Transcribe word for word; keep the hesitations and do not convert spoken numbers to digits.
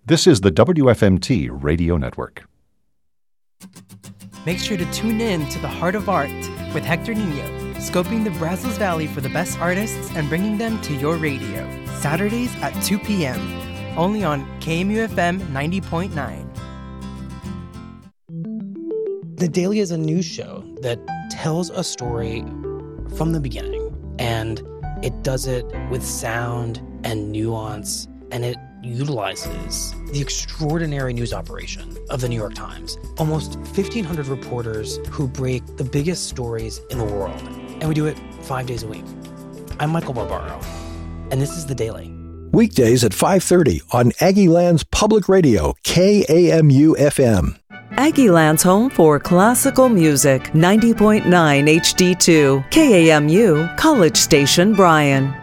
This is the W F M T Radio Network. Make sure to tune in to The Heart of Art with Hector Nino, scoping the Brazos Valley for the best artists and bringing them to your radio. Saturdays at two p.m., only on K M U F M ninety point nine. The Daily is a news show that tells a story from the beginning, and it does it with sound and nuance, and it utilizes the extraordinary news operation of the New York Times. Almost fifteen hundred reporters who break the biggest stories in the world, and we do it five days a week. I'm Michael Barbaro, and this is The Daily. Weekdays at five thirty on Aggieland's Public Radio, K A M U F M. Aggieland's home for classical music, ninety point nine H D two, K A M U, College Station, Bryan.